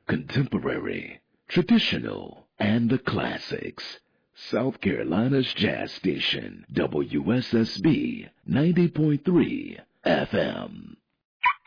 contemporary, traditional, and the classics. South Carolina's jazz station, WSSB 90.3 FM.